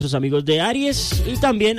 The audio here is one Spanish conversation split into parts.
nuestros amigos de Aries y también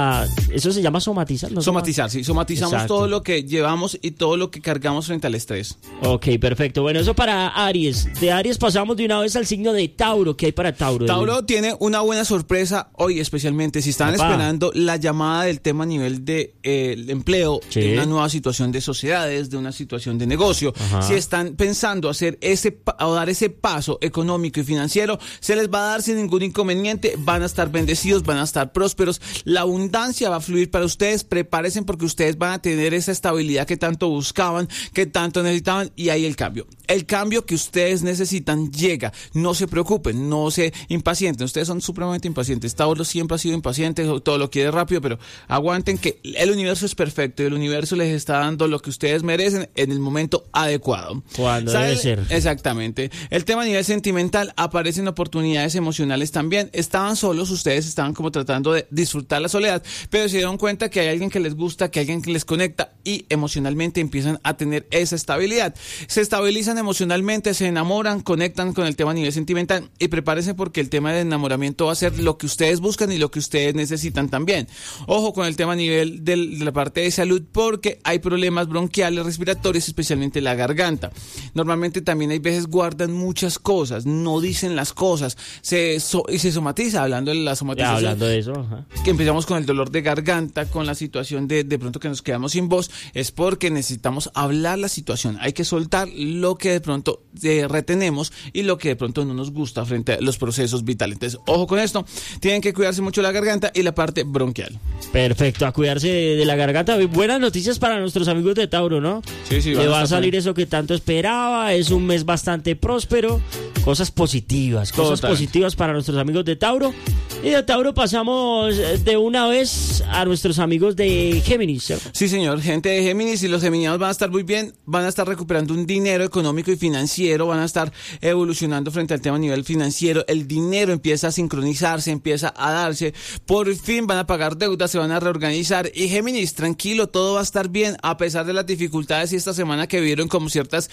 eso se llama somatizar, ¿no? Somatizar, sí, somatizamos. Exacto. Todo lo que llevamos y todo lo que cargamos frente al estrés. Ok, perfecto. Bueno, eso para Aries. De Aries pasamos de una vez al signo de Tauro. ¿Qué hay para Tauro? Tauro tiene una buena sorpresa hoy, especialmente si están esperando la llamada del tema a nivel de empleo, sí, de una nueva situación de sociedades, de una situación de negocio. Ajá. Si están pensando hacer dar ese paso económico y financiero, se les va a dar sin ningún inconveniente. Van a estar bendecidos, van a estar prósperos, la abundancia va a fluir para ustedes. Prepárense porque ustedes van a tener esa estabilidad que tanto buscaban, que tanto necesitaban, y ahí el cambio que ustedes necesitan llega. No se preocupen, no se impacienten, ustedes son supremamente impacientes. Tauro siempre ha sido impaciente, todo lo quiere rápido, pero aguanten que el universo es perfecto y el universo les está dando lo que ustedes merecen en el momento adecuado. Cuando debe ser. Exactamente. El tema a nivel sentimental, aparecen oportunidades emocionales también. Estaban solos, ustedes estaban como tratando de disfrutar la soledad, pero se dieron cuenta que hay alguien que les gusta, que hay alguien que les conecta y emocionalmente empiezan a tener esa estabilidad. Se estabilizan emocionalmente, se enamoran, conectan con el tema a nivel sentimental y prepárense porque el tema de enamoramiento va a ser lo que ustedes buscan y lo que ustedes necesitan también. Ojo con el tema a nivel de la parte de salud porque hay problemas bronquiales, respiratorios, especialmente la garganta. Normalmente también hay veces guardan muchas cosas, no dicen las cosas, y se somatiza, hablando de la somatización. Ya, hablando de eso, ajá. Que empezamos con el dolor de garganta, con la situación de pronto que nos quedamos sin voz, es porque necesitamos hablar la situación. Hay que soltar lo que de pronto retenemos y lo que de pronto no nos gusta frente a los procesos vitales. Entonces, ojo con esto, tienen que cuidarse mucho la garganta y la parte bronquial. Perfecto, a cuidarse de la garganta. Buenas noticias para nuestros amigos de Tauro, ¿no? Sí. Le va a salir eso que tanto esperaba, es un mes bastante próspero, cosas positivas para nuestros amigos de Tauro. Y de Tauro pasamos de una vez a nuestros amigos de Géminis, ¿cierto? Sí, señor, gente de Géminis, y los geminianos van a estar muy bien, van a estar recuperando un dinero económico y financiero, van a estar evolucionando frente al tema a nivel financiero, el dinero empieza a sincronizarse, empieza a darse, por fin van a pagar deudas, se van a reorganizar, y Géminis, tranquilo, todo va a estar bien, a pesar de las dificultades y esta semana que vieron como ciertas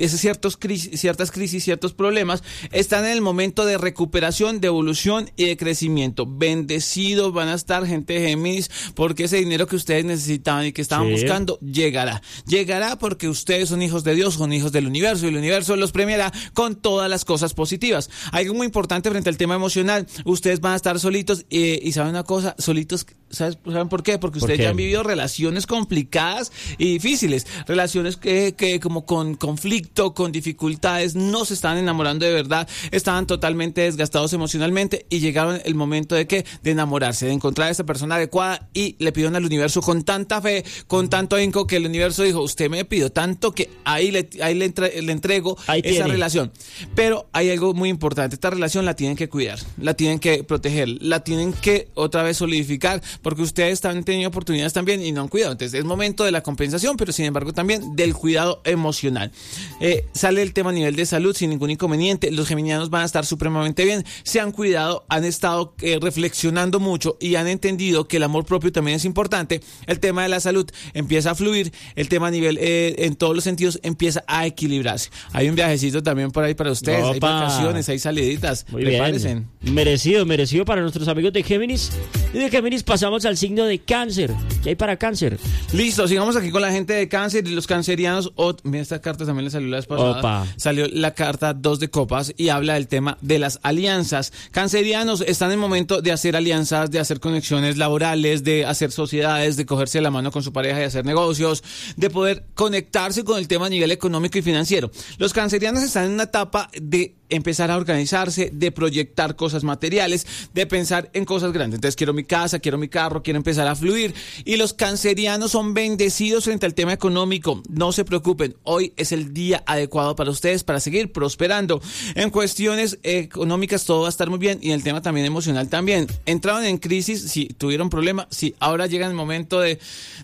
crisis, ciertos problemas, están en el momento de recuperación, de evolución y de crecimiento. Bendecidos van a estar, gente de Géminis, porque ese dinero que ustedes necesitaban y que estaban buscando llegará porque ustedes son hijos de Dios, son hijos del universo, y el universo los premiará con todas las cosas positivas. Algo muy importante frente al tema emocional, ustedes van a estar solitos y saben una cosa, solitos, ¿saben por qué? Porque ustedes ya han vivido relaciones complicadas y difíciles, relaciones que como con conflicto, con dificultades, no se estaban enamorando de verdad, estaban totalmente desgastados emocionalmente y llegaron el momento de enamorarse, de encontrar a esa persona adecuada, y le pidieron al universo con tanta fe, con tanto ahínco, que el universo dijo, usted me pidió tanto que ahí le entrego esa relación. Pero hay algo muy importante, esta relación la tienen que cuidar, la tienen que proteger, la tienen que otra vez solidificar, porque ustedes han tenido oportunidades también y no han cuidado. Entonces es momento de la compensación, pero sin embargo también del cuidado emocional. Sale el tema a nivel de salud sin ningún inconveniente, los geminianos van a estar supremamente bien, se han cuidado, han estado reflexionando mucho y han entendido que el amor propio también es importante. El tema de la salud empieza a fluir, el tema a nivel en todos los sentidos empieza a equilibrarse. Hay un viajecito también por ahí para ustedes. Opa. Hay vacaciones, hay saliditas. Muy bien. Merecido para nuestros amigos de Géminis. Y de Géminis pasamos al signo de Cáncer. ¿Qué hay para Cáncer? Listo, sigamos aquí con la gente de Cáncer y los cancerianos. Mira, esta carta también le salió la vez pasada. Opa. Salió la carta 2 de copas y habla del tema de las alianzas. Cancerianos están en momento de hacer alianzas, de hacer conexiones laborales, de hacer sociedades, de cogerse la mano con su pareja y hacer negocios, de poder conectarse con el tema a nivel económico y financiero. Los cancerianos están en una etapa de empezar a organizarse, de proyectar cosas materiales, de pensar en cosas grandes. Entonces quiero mi casa, quiero mi carro, quiero empezar a fluir. Y los cancerianos son bendecidos frente al tema económico. No se preocupen, hoy es el día adecuado para ustedes para seguir prosperando. En cuestiones económicas todo va a estar muy bien, y en el tema también emocional también. Entraron en crisis, sí, tuvieron problemas, sí, ahora llega el momento de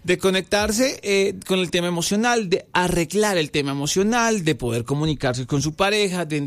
conectarse con el tema emocional, de arreglar el tema emocional, de poder comunicarse con su pareja, de entrar en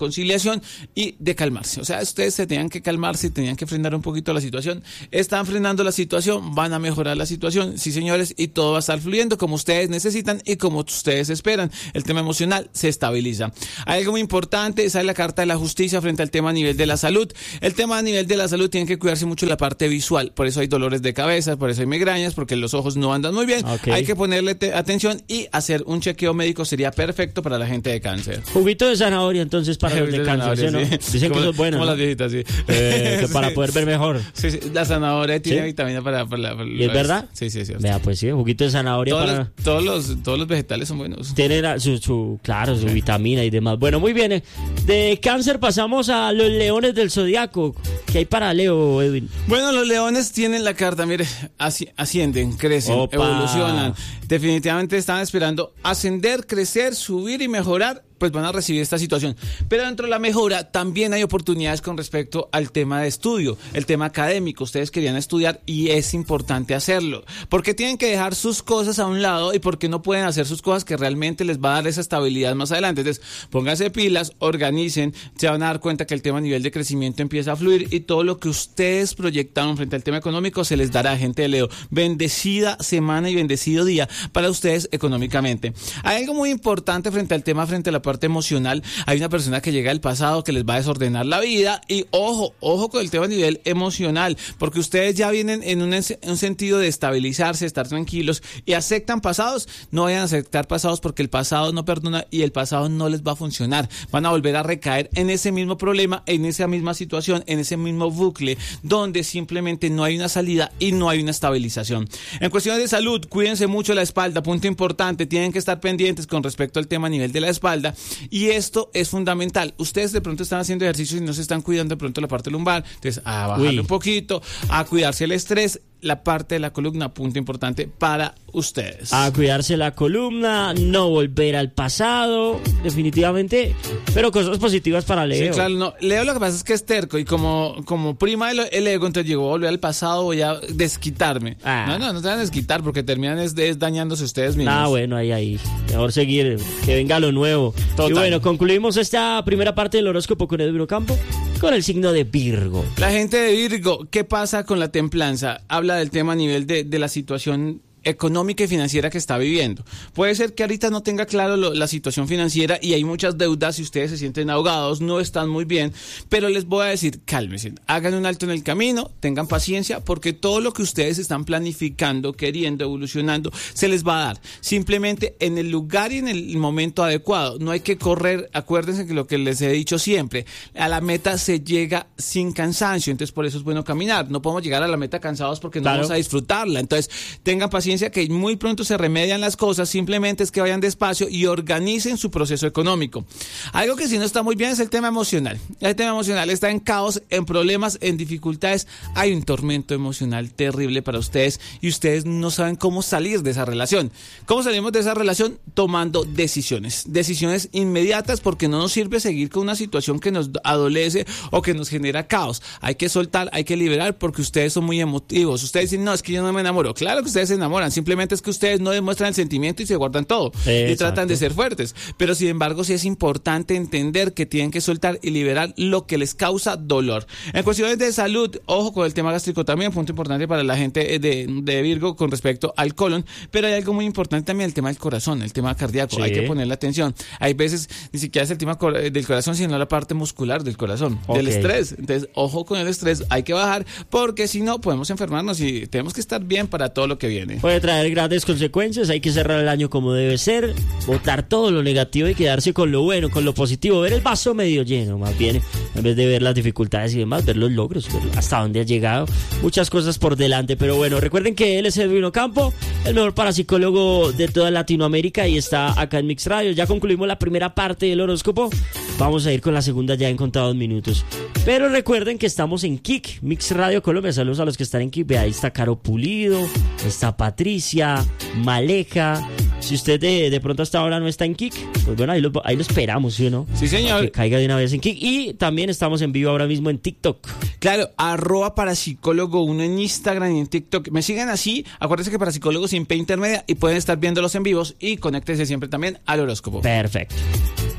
conciliación y de calmarse. O sea, ustedes se tenían que calmarse y tenían que frenar un poquito la situación. Están frenando la situación, van a mejorar la situación, sí señores, y todo va a estar fluyendo como ustedes necesitan y como ustedes esperan. El tema emocional se estabiliza. Hay algo muy importante, esa es la carta de la justicia frente al tema a nivel de la salud. El tema a nivel de la salud tienen que cuidarse mucho la parte visual, por eso hay dolores de cabeza, por eso hay migrañas, porque los ojos no andan muy bien. Okay. Hay que ponerle atención y hacer un chequeo médico sería perfecto para la gente de cáncer. Juguito de zanahoria entonces para los de cáncer, ¿sí, no? Sí. Dicen que eso es bueno, como ¿no? las viejitas, sí. Que para Sí. poder ver mejor. Sí, la zanahoria tiene ¿Sí? vitamina para ¿Y es verdad? Sí. Vea, pues sí, juguito de zanahoria para... Todos los vegetales son buenos. Tiene su vitamina y demás. Bueno, muy bien. De cáncer pasamos a los leones del zodiaco. ¿Qué hay para Leo, Edwin? Bueno, los leones tienen la carta, mire, ascienden, crecen, Opa. evolucionan. Definitivamente están esperando ascender, crecer, subir y mejorar, pues van a recibir esta situación. Pero dentro de la mejora también hay oportunidades con respecto al tema de estudio, el tema académico. Ustedes querían estudiar y es importante hacerlo. Porque tienen que dejar sus cosas a un lado y porque no pueden hacer sus cosas que realmente les va a dar esa estabilidad más adelante. Entonces, pónganse pilas, organicen, se van a dar cuenta que el tema a nivel de crecimiento empieza a fluir y todo lo que ustedes proyectaron frente al tema económico se les dará, gente de Leo. Bendecida semana y bendecido día para ustedes económicamente. Hay algo muy importante frente a la parte emocional. Hay una persona que llega del pasado que les va a desordenar la vida y ojo con el tema a nivel emocional, porque ustedes ya vienen en un sentido de estabilizarse, estar tranquilos y aceptan pasados. No vayan a aceptar pasados porque el pasado no perdona y el pasado no les va a funcionar. Van a volver a recaer en ese mismo problema, en esa misma situación, en ese mismo bucle donde simplemente no hay una salida y no hay una estabilización. En cuestiones de salud, cuídense mucho la espalda, punto importante, tienen que estar pendientes con respecto al tema a nivel de la espalda. Y esto es fundamental. Ustedes de pronto están haciendo ejercicios y no se están cuidando de pronto la parte lumbar. Entonces, a bajarle un poquito, a cuidarse el estrés, la parte de la columna, punto importante para ustedes. A cuidarse la columna, no volver al pasado, definitivamente. Pero cosas positivas para Leo. Sí, claro, no. Leo lo que pasa es que es terco y como prima el ego, entonces llegó a volver al pasado, voy a desquitarme. No se van a desquitar porque terminan es dañándose ustedes mismos. Bueno, ahí. Mejor seguir, que venga lo nuevo. Total. Y bueno, concluimos esta primera parte del horóscopo con Edwin Ocampo, con el signo de Virgo. La gente de Virgo, ¿qué pasa con la templanza? Habla del tema a nivel de la situación económica y financiera que está viviendo. Puede ser que ahorita no tenga claro la situación financiera y hay muchas deudas y ustedes se sienten ahogados, no están muy bien, pero les voy a decir, cálmense, hagan un alto en el camino, tengan paciencia, porque todo lo que ustedes están planificando, queriendo, evolucionando, se les va a dar, simplemente en el lugar y en el momento adecuado. No hay que correr, acuérdense que lo que les he dicho siempre, a la meta se llega sin cansancio, entonces por eso es bueno caminar. No podemos llegar a la meta cansados porque no vamos a disfrutarla. Entonces tengan paciencia, que muy pronto se remedian las cosas, simplemente es que vayan despacio y organicen su proceso económico. Algo que sí no está muy bien es el tema emocional. El tema emocional está en caos, en problemas, en dificultades. Hay un tormento emocional terrible para ustedes y ustedes no saben cómo salir de esa relación. ¿Cómo salimos de esa relación? Tomando decisiones inmediatas, porque no nos sirve seguir con una situación que nos adolece o que nos genera caos. Hay que soltar, hay que liberar, porque ustedes son muy emotivos. Ustedes dicen, no, es que yo no me enamoro. Claro que ustedes se enamoran, simplemente es que ustedes no demuestran el sentimiento y se guardan todo. Exacto. Y tratan de ser fuertes, pero sin embargo sí es importante entender que tienen que soltar y liberar lo que les causa dolor. En cuestiones de salud, ojo con el tema gástrico también, punto importante para la gente de Virgo con respecto al colon, pero hay algo muy importante también, el tema del corazón, el tema cardíaco. Sí. Hay que ponerle atención. Hay veces ni siquiera es el tema del corazón, sino la parte muscular del corazón, del estrés. Entonces, ojo con el estrés, hay que bajar, porque si no podemos enfermarnos y tenemos que estar bien para todo lo que viene. Puede traer grandes consecuencias, hay que cerrar el año como debe ser, botar todo lo negativo y quedarse con lo bueno, con lo positivo, ver el vaso medio lleno, más bien, en vez de ver las dificultades y demás, ver los logros, ver hasta dónde ha llegado, muchas cosas por delante. Pero bueno, recuerden que él es Edwin Ocampo, el mejor parapsicólogo de toda Latinoamérica, y está acá en Mix Radio. Ya concluimos la primera parte del horóscopo, vamos a ir con la segunda ya en contados minutos. Pero recuerden que estamos en Kik, Mix Radio Colombia. Saludos a los que están en Kik. Ve, ahí está Caro Pulido, está Patricia, Maleja. Si usted de pronto hasta ahora no está en Kik, pues bueno, ahí lo esperamos, ¿sí o no? Sí, señor. Que caiga de una vez en Kik. Y también estamos en vivo ahora mismo en TikTok. Claro, @parapsicólogo1 en Instagram y en TikTok. Me siguen así. Acuérdense que Parapsicólogo sin P intermedia, y pueden estar viéndolos en vivos, y conéctense siempre también al horóscopo. Perfecto.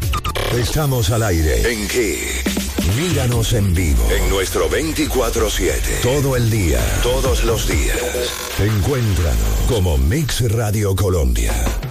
Estamos al aire. ¿En qué? Míranos en vivo. En nuestro 24/7. Todo el día. Todos los días. Encuéntranos como Mix Radio Colombia.